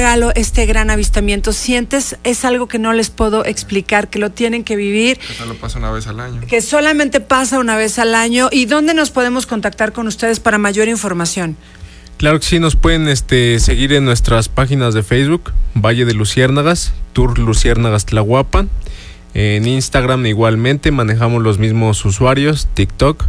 regalo este gran avistamiento. Sientes, es algo que no les puedo explicar, que lo tienen que vivir. Que solo pasa una vez al año. Que solamente pasa una vez al año. ¿Y dónde nos podemos contactar con ustedes para mayor información? Claro que sí, nos pueden seguir en nuestras páginas de Facebook, Valle de Luciérnagas, Tour Luciérnagas Tlahuapan. En Instagram igualmente manejamos los mismos usuarios, TikTok.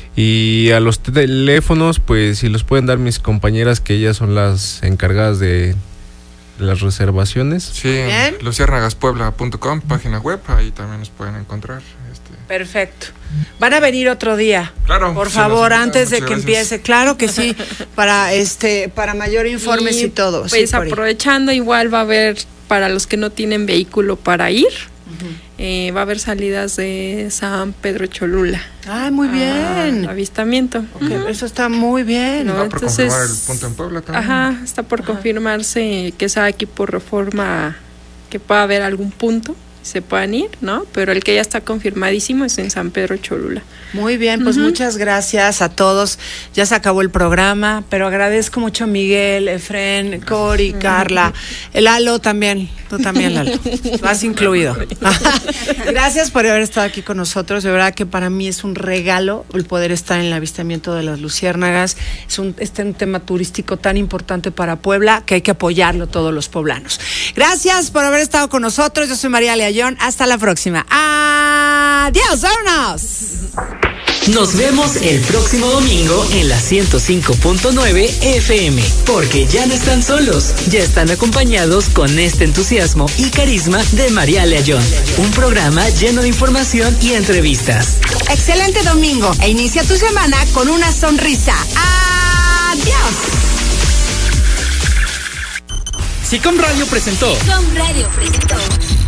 Y a los teléfonos, pues si los pueden dar mis compañeras, que ellas son las encargadas de las reservaciones. Sí, luciérnagaspuebla.com, página web, ahí también nos pueden encontrar. Perfecto. Van a venir otro día. Claro. Por favor, antes de que empiece. Claro que sí, para mayor informes y todo. Pues sí, aprovechando, igual va a haber, para los que no tienen vehículo para ir, va a haber salidas de San Pedro Cholula. Ah, muy bien. Avistamiento. Okay, eso está muy bien. Está por confirmar el punto en Puebla también. Ajá, está por confirmarse que sea aquí por Reforma, que pueda haber algún punto, se puedan ir, ¿no? Pero el que ya está confirmadísimo es en San Pedro Cholula. Muy bien, pues muchas gracias a todos. Ya se acabó el programa, pero agradezco mucho a Miguel, Efren, Cori, Carla, el Lalo también. Tú también, Lalo. Vas incluido. Gracias por haber estado aquí con nosotros. De verdad que para mí es un regalo el poder estar en el avistamiento de las luciérnagas. Es un tema turístico tan importante para Puebla que hay que apoyarlo todos los poblanos. Gracias por haber estado con nosotros. Yo soy María Leayón. Hasta la próxima. Adiós, vámonos. Nos vemos el próximo domingo en la 105.9 FM, porque ya no están solos, ya están acompañados con este entusiasmo y carisma de María Leayón, un programa lleno de información y entrevistas. Excelente domingo e inicia tu semana con una sonrisa. Adiós. SICOM Radio presentó.